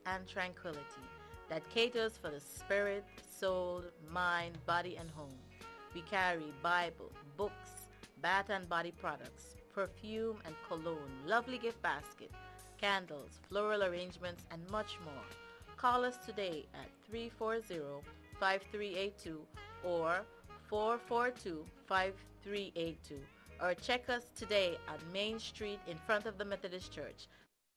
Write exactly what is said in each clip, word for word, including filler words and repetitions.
and tranquility that caters for the spirit, soul, mind, body, and home. We carry Bible, books, bath and body products, perfume and cologne, lovely gift basket, candles, floral arrangements, and much more. Call us today at three four zero, five three eight two or four four two, five three eight two, or check us today on Main Street in front of the Methodist Church.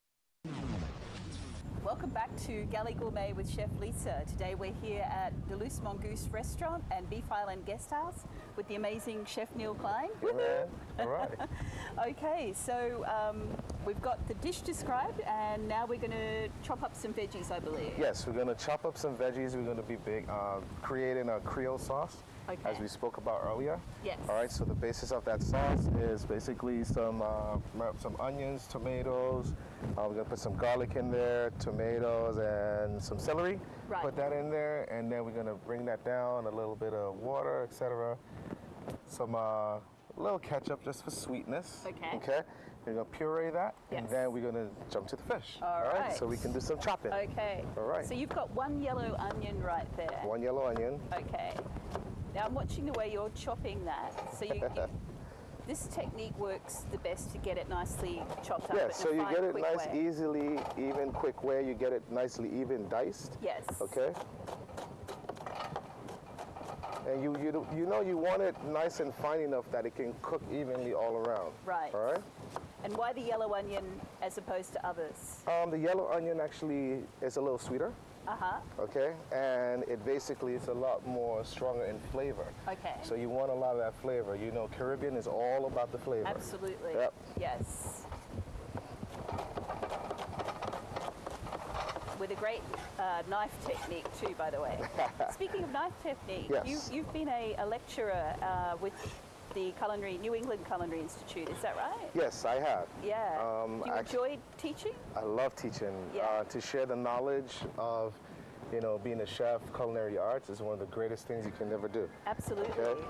Welcome back to Galley Gourmet with Chef Lisa. Today we're here at Deleuze Mongoose Restaurant and Beef Island Guest House with the amazing Chef Neil Klein. Yeah, man. All right. Okay, so um, we've got the dish described and now we're going to chop up some veggies, I believe. Yes, we're going to chop up some veggies. We're going to be big, uh, creating a Creole sauce. Okay. As we spoke about earlier. Yes. All right, so the basis of that sauce is basically some uh, some onions, tomatoes. Uh, we're gonna put some garlic in there, tomatoes, and some celery. Right. Put that in there, and then we're gonna bring that down, a little bit of water, et cetera. Some uh, little ketchup just for sweetness. Okay. Okay. We're gonna puree that, yes. and then we're gonna jump to the fish. All, All right. right. So we can do some chopping. Okay. All right. So you've got one yellow onion right there. One yellow onion. Okay. Now I'm watching the way you're chopping that. So you, you, this technique works the best to get it nicely chopped up. Yeah, so you fine, get it nice, way. easily, even, quick way. You get it nicely even diced. Yes. Okay. And you you you know you want it nice and fine enough that it can cook evenly all around. Right. All right. And why the yellow onion as opposed to others? Um, the yellow onion actually is a little sweeter. Uh-huh. Okay, and it basically is a lot more stronger in flavor. Okay. So you want a lot of that flavor. You know, Caribbean is all about the flavor. Absolutely. Yep. Yes. With a great uh, knife technique too, by the way. Speaking of knife technique, yes. you, you've been a, a lecturer uh, with the Culinary New England Culinary Institute, is that right? Yes, I have. Yeah. Um, Do you enjoy teaching? I love teaching. Yeah. Uh, to share the knowledge of, you know, being a chef, culinary arts is one of the greatest things you can ever do. Absolutely. Okay?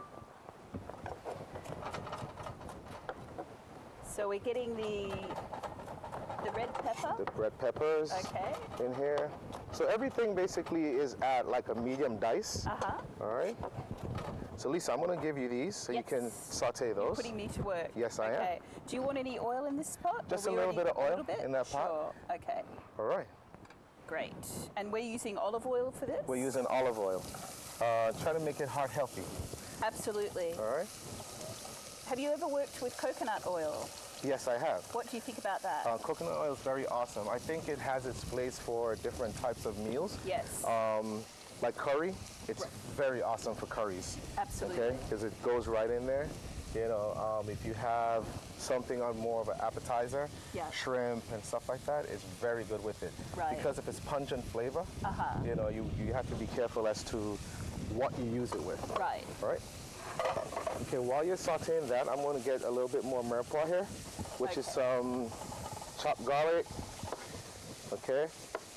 So we're getting the the red pepper. The red peppers Okay. in here. So everything basically is at like a medium dice. Uh-huh. All right. So Lisa, I'm going to give you these so Yes. you can saute those. You're putting me to work. Yes, I am. Okay. Do you want any oil in this pot? Just Or a we little already- bit of oil a little bit? in that pot. Sure. Okay. All right. Great. And we're using olive oil for this? We're using olive oil. Uh, try to make it heart healthy. Absolutely. All right. Have you ever worked with coconut oil? Yes, I have. What do you think about that? Uh, coconut oil is very awesome. I think it has its place for different types of meals. Yes. Um, like curry, it's right. very awesome for curries. Absolutely. Okay, because it goes right in there. You know, um, if you have something on more of an appetizer, yeah. shrimp and stuff like that, it's very good with it. Right. Because of its pungent flavor, uh-huh. you know, you, you have to be careful as to what you use it with. Right. All right. Okay, while you're sauteing that, I'm going to get a little bit more mirepoix here, which okay. is some chopped garlic. Okay.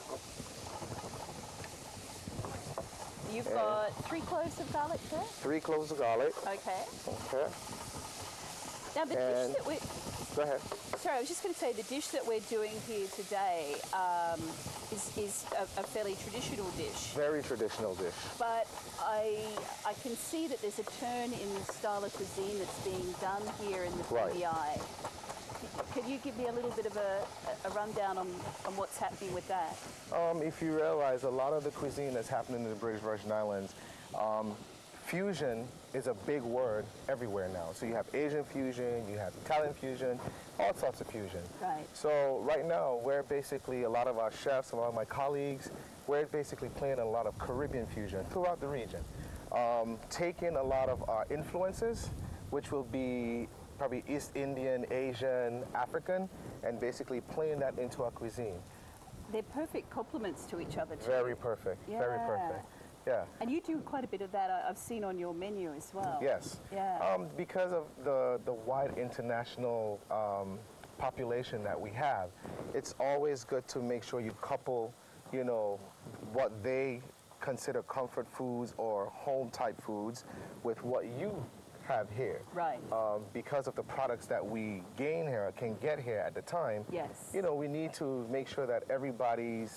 You've and got three cloves of garlic there? Three cloves of garlic. Okay. Okay. Now the and dish that we... Go ahead. Sorry, I was just going to say the dish that we're doing here today um, is, is a, a fairly traditional dish. Very traditional dish. But I I can see that there's a turn in the style of cuisine that's being done here in the P V I. Right. Could you give me a little bit of a, a rundown on, on what's happening with that? Um, if you realize a lot of the cuisine that's happening in the British Virgin Islands, um, fusion is a big word everywhere now. So you have Asian fusion, you have Italian fusion, all sorts of fusion. Right. So right now, we're basically, a lot of our chefs, a lot of my colleagues, we're basically playing a lot of Caribbean fusion throughout the region. Um, taking a lot of our influences, which will be probably East Indian, Asian, African, and basically playing that into our cuisine. They're perfect complements to each other too. Very perfect, yeah. very perfect. Yeah. And you do quite a bit of that, I've seen on your menu as well. Yes. Yeah. Um, because of the, the wide international um, population that we have, it's always good to make sure you couple, you know, what they consider comfort foods or home type foods with what you have here. Right. Um, because of the products that we gain here, can get here at the time. Yes. You know, we need to make sure that everybody's